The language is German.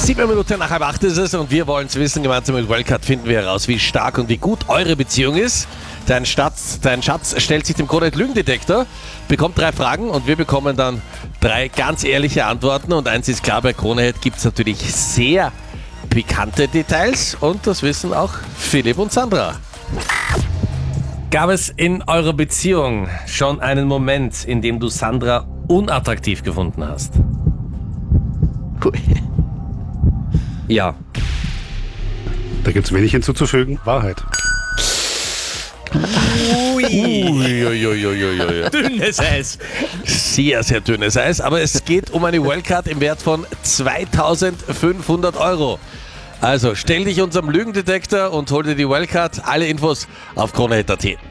7 Minuten nach 7:30 ist es und wir wollen es wissen. Gemeinsam mit Wildcard finden wir heraus, wie stark und wie gut eure Beziehung ist. Dein Schatz stellt sich dem Krone-Hit Lügendetektor, bekommt 3 Fragen und wir bekommen dann 3 ganz ehrliche Antworten. Und eins ist klar, bei Krone-Hit gibt es natürlich sehr pikante Details und das wissen auch Philipp und Sandra. Gab es in eurer Beziehung schon einen Moment, in dem du Sandra unattraktiv gefunden hast? Ja. Da gibt es wenig hinzuzufügen. Wahrheit. Uiuiuiui. Dünnes Eis. Sehr, sehr dünnes Eis, aber es geht um eine Wildcard im Wert von 2.500 Euro. Also stell dich unserem Lügendetektor und hol dir die Wildcard. Alle Infos auf Krone.at.